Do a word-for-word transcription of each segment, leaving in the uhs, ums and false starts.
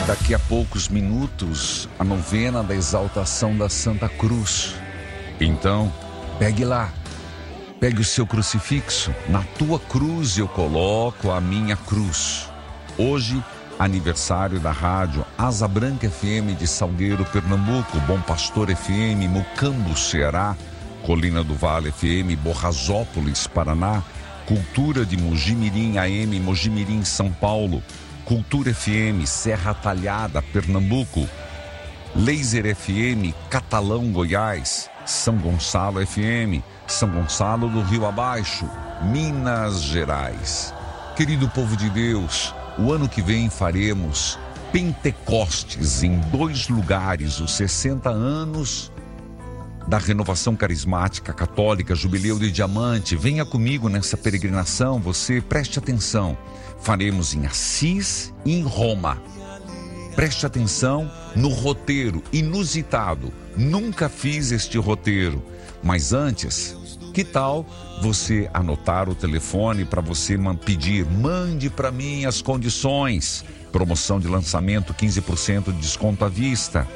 Daqui a poucos minutos, a novena da exaltação da Santa Cruz. Então, pegue lá, pegue o seu crucifixo. Na tua cruz eu coloco a minha cruz. Hoje, aniversário da rádio Asa Branca F M de Salgueiro, Pernambuco, Bom Pastor F M, Mucambo, Ceará, Colina do Vale F M, Borrazópolis, Paraná, Cultura de Mojimirim A M, Mojimirim, São Paulo, Cultura F M, Serra Talhada, Pernambuco, Laser F M, Catalão, Goiás, São Gonçalo F M, São Gonçalo do Rio Abaixo, Minas Gerais. Querido povo de Deus, o ano que vem faremos Pentecostes em dois lugares, os sessenta anos da Renovação Carismática Católica, Jubileu de Diamante. Venha comigo nessa peregrinação, você preste atenção. Faremos em Assis e em Roma. Preste atenção no roteiro inusitado. Nunca fiz este roteiro, mas antes, que tal você anotar o telefone para você pedir? Mande para mim as condições. Promoção de lançamento, quinze por cento de desconto à vista.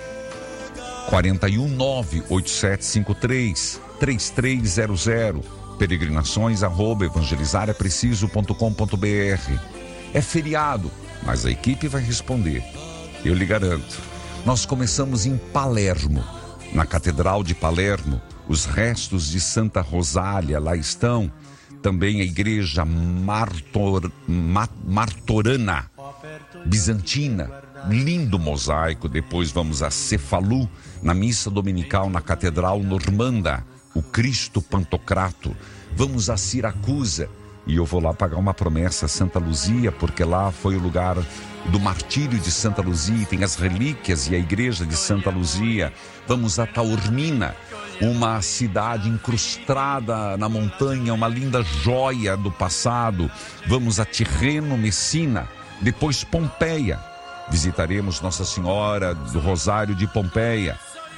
quatro um nove, oito sete cinco três, três três zero zero. Peregrinações arroba evangelizarapreciso.com.br. É feriado, mas a equipe vai responder. Eu lhe garanto. Nós começamos em Palermo, na Catedral de Palermo. Os restos de Santa Rosália lá estão. Também a igreja Martor, Ma, Martorana, bizantina. Lindo mosaico. Depois vamos a Cefalu, na missa dominical na Catedral Normanda, o Cristo Pantocrato. Vamos a Siracusa, e eu vou lá pagar uma promessa a Santa Luzia, porque lá foi o lugar do martírio de Santa Luzia, tem as relíquias e a igreja de Santa Luzia. Vamos a Taormina, uma cidade incrustada na montanha, uma linda joia do passado. Vamos a Tirreno, Messina, depois Pompeia. Visitaremos Nossa Senhora do Rosário de Pompeia.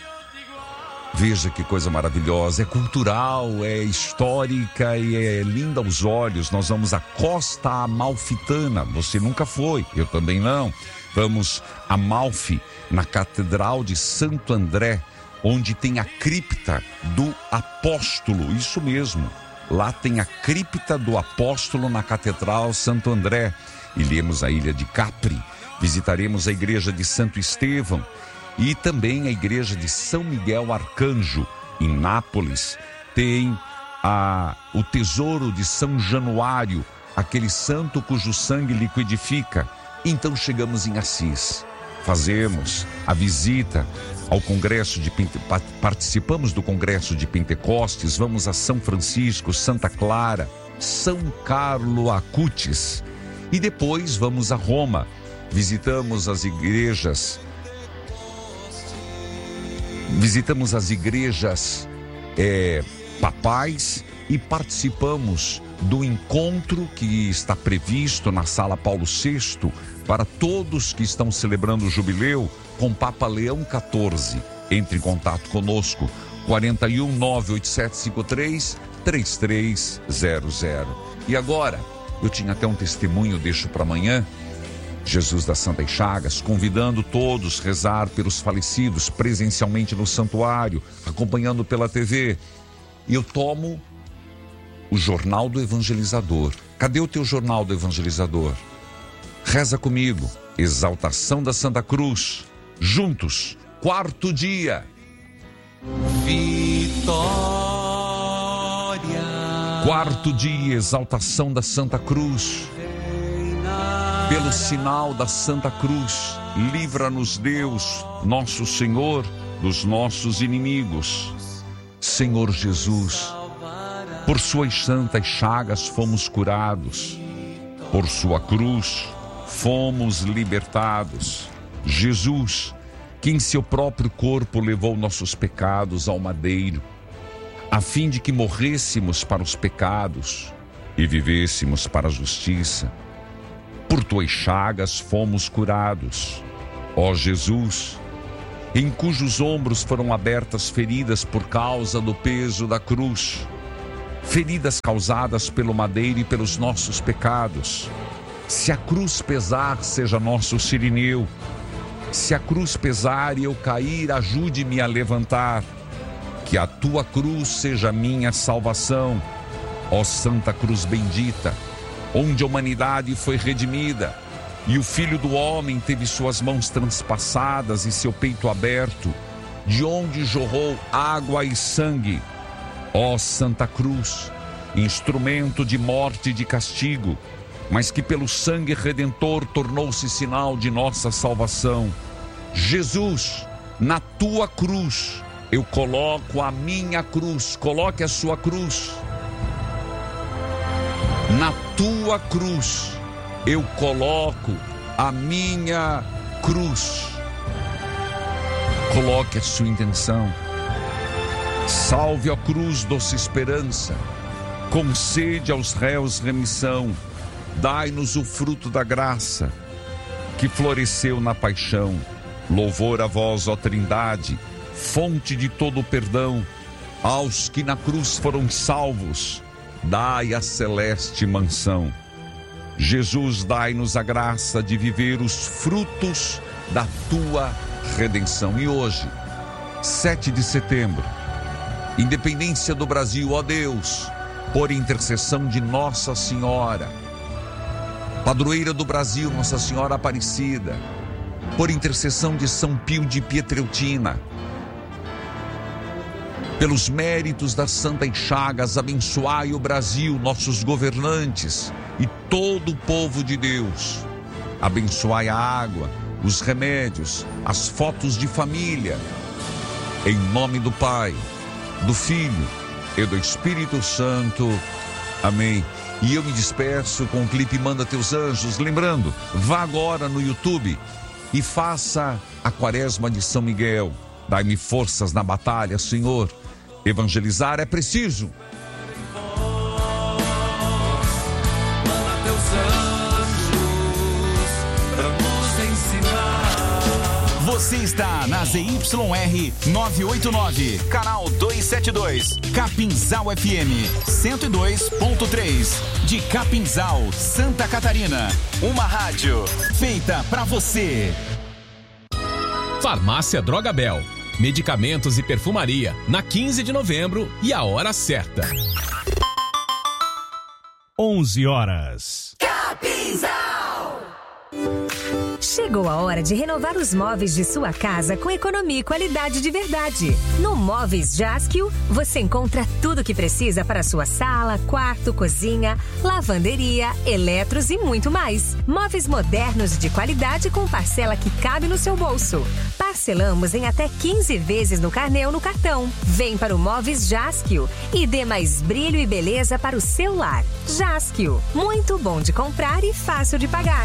Veja que coisa maravilhosa, é cultural, é histórica e é linda aos olhos. Nós vamos à Costa Amalfitana, você nunca foi, eu também não. Vamos a Amalfi, na Catedral de Santo André, onde tem a cripta do apóstolo, isso mesmo. Lá tem a cripta do apóstolo na Catedral Santo André. Iremos à ilha de Capri, visitaremos a igreja de Santo Estevão, e também a igreja de São Miguel Arcanjo, em Nápoles. Tem a, o tesouro de São Januário, aquele santo cujo sangue liquidifica. Então chegamos em Assis, fazemos a visita ao Congresso de Pente... participamos do Congresso de Pentecostes. Vamos a São Francisco, Santa Clara, São Carlo Acutis, e depois vamos a Roma. Visitamos as igrejas Visitamos as igrejas é, papais e participamos do encontro que está previsto na Sala Paulo sexto para todos que estão celebrando o jubileu com Papa Leão quatorze. Entre em contato conosco, quatro um nove, oito sete cinco três, três três zero zero. E agora, eu tinha até um testemunho, deixo para amanhã. Jesus das Santas Chagas, convidando todos a rezar pelos falecidos presencialmente no santuário, acompanhando pela T V. E eu tomo o Jornal do Evangelizador. Cadê o teu Jornal do Evangelizador? Reza comigo. Exaltação da Santa Cruz. Juntos, quarto dia. Vitória. Quarto dia, exaltação da Santa Cruz. Pelo sinal da Santa Cruz, livra-nos Deus, nosso Senhor, dos nossos inimigos. Senhor Jesus, por suas santas chagas fomos curados, por sua cruz fomos libertados. Jesus, que em seu próprio corpo levou nossos pecados ao madeiro, a fim de que morrêssemos para os pecados e vivêssemos para a justiça. Por tuas chagas fomos curados, ó Jesus, em cujos ombros foram abertas feridas por causa do peso da cruz, feridas causadas pelo madeiro e pelos nossos pecados. Se a cruz pesar, seja nosso sirineu. Se a cruz pesar e eu cair, ajude-me a levantar. Que a tua cruz seja minha salvação. Ó Santa Cruz bendita, onde a humanidade foi redimida e o Filho do Homem teve suas mãos transpassadas e seu peito aberto, de onde jorrou água e sangue. Ó Santa Cruz, instrumento de morte e de castigo, mas que pelo sangue redentor tornou-se sinal de nossa salvação. Jesus, na tua cruz, eu coloco a minha cruz. Coloque a sua cruz. Na tua cruz, eu coloco a minha cruz. Coloque a sua intenção. Salve a cruz, doce esperança. Concede aos réus remissão. Dai-nos o fruto da graça que floresceu na paixão. Louvor a vós, ó Trindade, fonte de todo o perdão. Aos que na cruz foram salvos, dai a celeste mansão. Jesus, dai-nos a graça de viver os frutos da tua redenção. E hoje, sete de setembro, independência do Brasil, ó Deus, por intercessão de Nossa Senhora, padroeira do Brasil, Nossa Senhora Aparecida, por intercessão de São Pio de Pietrelcina, pelos méritos das Santas Chagas, abençoai o Brasil, nossos governantes e todo o povo de Deus. Abençoai a água, os remédios, as fotos de família. Em nome do Pai, do Filho e do Espírito Santo. Amém. E eu me despeço com o clipe Manda Teus Anjos. Lembrando, vá agora no YouTube e faça a Quaresma de São Miguel. Dai-me forças na batalha, Senhor. Evangelizar é preciso. Manda teus anjos pra nos ensinar. Você está na Z Y R novecentos e oitenta e nove, canal duzentos e setenta e dois, Capinzal F M cento e dois ponto três, de Capinzal, Santa Catarina. Uma rádio feita pra você. Farmácia Drogabel. Medicamentos e perfumaria, na quinze de novembro e a hora certa. onze horas. Capinzal! Chegou a hora de renovar os móveis de sua casa com economia e qualidade de verdade. No Móveis Jaskio, você encontra tudo o que precisa para sua sala, quarto, cozinha, lavanderia, eletros e muito mais. Móveis modernos de qualidade com parcela que cabe no seu bolso. Parcelamos em até quinze vezes no carnê ou no cartão. Vem para o Móveis Jaskio e dê mais brilho e beleza para o seu lar. Jaskio, muito bom de comprar e fácil de pagar.